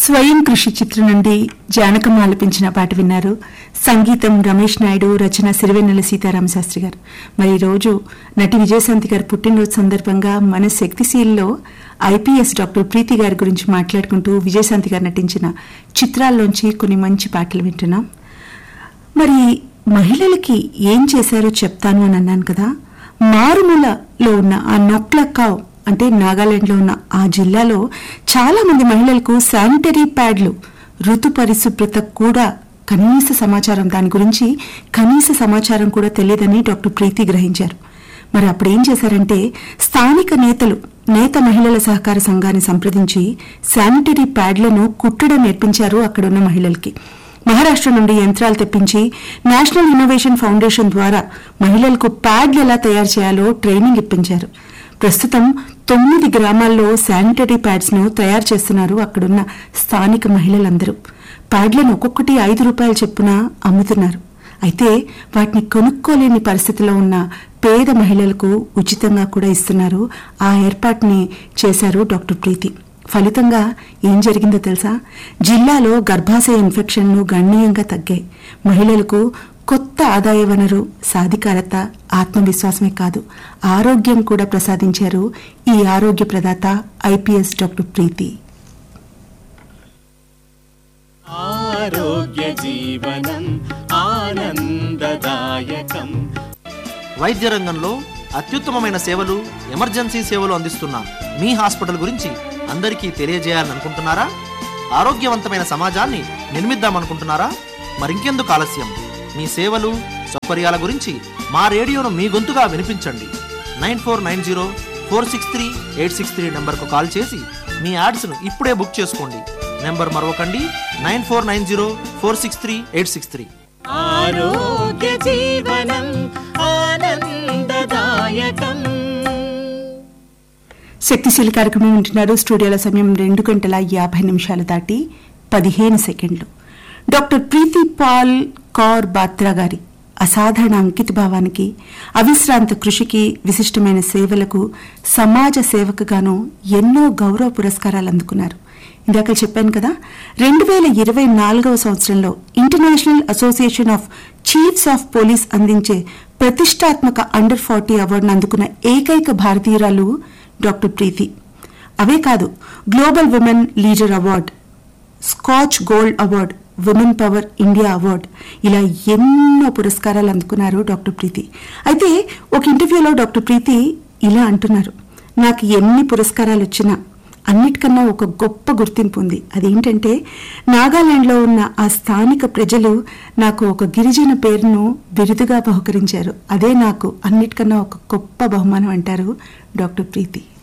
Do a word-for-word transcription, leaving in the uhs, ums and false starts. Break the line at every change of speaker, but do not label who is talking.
స్వయం కృషి చిత్రం నుండి జానకం ఆలపించిన పాట విన్నారు. సంగీతం రమేష్ నాయుడు, రచన సిరివెన్నెల సీతారామ శాస్త్రి గారు. మరి ఈ రోజు నటి విజయశాంతి గారు పుట్టినరోజు సందర్భంగా మన శక్తిశీల్లో ఐపీఎస్ డాక్టర్ ప్రీతి గారి గురించి మాట్లాడుకుంటూ విజయశాంతి గారు నటించిన చిత్రాల్లోంచి కొన్ని మంచి పాటలు వింటున్నాం. మరి మహిళలకి ఏం చేశారో చెప్తాను అని అన్నాను కదా. మారుమూలలో ఉన్న ఆ నొక్లకావ్ అంటే నాగాలాండ్లో ఉన్న ఆ జిల్లాలో చాలా మంది మహిళలకు శానిటరీ ప్యాడ్లు, ఋతు పరిశుభ్రత కూడా కనీస సమాచారం దాని గురించి కనీస సమాచారం కూడా తెలియదని డాక్టర్ ప్రీతి గ్రహించారు. మరి అప్పుడు ఏం చేశారంటే స్థానిక నేతలు నేత మహిళల సహకార సంఘాన్ని సంప్రదించి శానిటరీ ప్యాడ్లను కుట్టడం నేర్పించారు అక్కడున్న మహిళలకి. మహారాష్ట్ర నుండి యంత్రాలు తెప్పించి నేషనల్ ఇన్నోవేషన్ ఫౌండేషన్ ద్వారా మహిళలకు ప్యాడ్లు ఎలా తయారు చేయాలో ట్రైనింగ్ ఇప్పించారు. ప్రస్తుతం తొమ్మిది గ్రామాల్లో శానిటరీ ప్యాడ్స్ ను తయారు చేస్తున్నారు అక్కడున్న స్థానిక మహిళలందరూ. ప్యాడ్లను ఒక్కొక్కటి ఐదు రూపాయల చొప్పున అమ్ముతున్నారు. అయితే వాటిని కొనుక్కోలేని పరిస్థితిలో ఉన్న పేద మహిళలకు ఉచితంగా కూడా ఇస్తున్నారు. ఆ ఏర్పాటుని చేశారు డాక్టర్ ప్రీతి. ఫలితంగా ఏం జరిగిందో తెలుసా? జిల్లాలో గర్భాశయ ఇన్ఫెక్షన్లు గణనీయంగా తగ్గాయి. మహిళలకు కొత్త ఆదాయ వనరు, సాధికారత, ఆత్మవిశ్వాసమే కాదు ఆరోగ్యం కూడా ప్రసాదించారు ఈ ఆరోగ్య ప్రదాత ఐపీఎస్ డాక్టర్ ప్రీతి.
ఆరోగ్య జీవనం ఆనందదాయకం.
వైద్య రంగంలో అత్యుత్తమమైన సేవలు, ఎమర్జెన్సీ సేవలు అందిస్తున్న మీ హాస్పిటల్ గురించి అందరికీ తెలియజేయాలని అనుకుంటున్నారా? ఆరోగ్యవంతమైన సమాజాన్ని నిర్మిద్దామనుకుంటున్నారా? మరింకెందుకు ఆలస్యం? మీ సేవలు, సౌకర్యాల గురించి మా రేడియోను మీ గొంతుగా వినిపించండి. Nine four nine zero four six three eight six three నెంబర్కు కాల్ చేసి మీ యాడ్స్ను ఇప్పుడే బుక్ చేసుకోండి. Number మరొకండి, nine four nine zero four six three eight six three.
ఆరోగ్య జీవనం ఆనందదాయకం.
శక్తిశీలి కార్యక్రమం వింటున్నారు. స్టూడియోల సమయం రెండు గంటల యాభై నిమిషాలు దాటి పదిహేను సెకండ్లు. డాక్టర్ ప్రీతి పాల్ కౌర్ బాత్రా గారి అసాధారణ అంకిత భావానికి, అవిశ్రాంత కృషికి, విశిష్టమైన సేవలకు సమాజ సేవకుగాను ఎన్నో గౌరవ పురస్కారాలు అందుకున్నారు. ఇందాక చెప్పాను కదా, రెండు వేల ఇరవై నాలుగవ సంవత్సరంలో international association of chiefs of police అందించే ప్రతిష్టాత్మక అండర్ ఫార్టీ అవార్డును అందుకున్న ఏకైక భారతీయురాలు డాక్టర్ ప్రీతి. అవే కాదు, global women leader award, scotch gold award, women power India award, ఇలా ఎన్నో పురస్కారాలు అందుకున్నారు డాక్టర్ ప్రీతి. అయితే ఒక ఇంటర్వ్యూలో డాక్టర్ ప్రీతి ఇలా అంటున్నారు, నాకు ఎన్ని పురస్కారాలు వచ్చినా అన్నిటికన్నా ఒక గొప్ప గుర్తింపు ఉంది. అదేంటంటే నాగాలాండ్లో ఉన్న ఆ స్థానిక ప్రజలు నాకు ఒక గిరిజన పేరును బిరుదుగా బహుకరించారు. అదే నాకు అన్నిటికన్నా ఒక గొప్ప బహుమానం అంటారు డాక్టర్ ప్రీతి.